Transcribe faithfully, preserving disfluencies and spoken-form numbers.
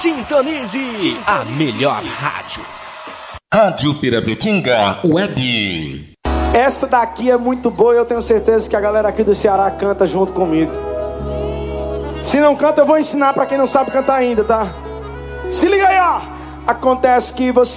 Sintonize a melhor rádio. Rádio Pirapetinga Web. Essa daqui é muito boa e eu tenho certeza que a galera aqui do Ceará canta junto comigo. Se não canta, eu vou ensinar pra quem não sabe cantar ainda, tá? Se liga aí, ó. Acontece que você